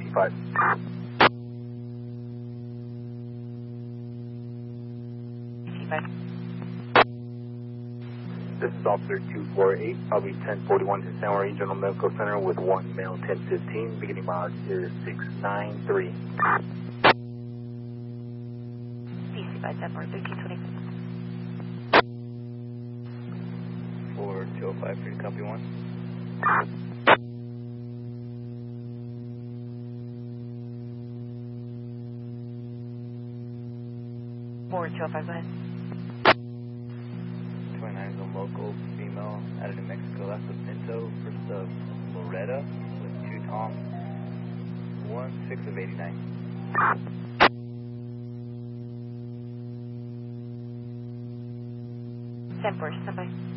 DC5. DC5. This is Officer 248, probably 1041 to San Juan Regional Medical Center with one male 1015, beginning mileage is 693. DC5, Denver, 1320. 4205, copy 1. Forward 205, go ahead. 29 is a local female out of New Mexico. That's a Pinto, first of Loretta with 2 Toms, 1/6 of 89. 10-4, stand by.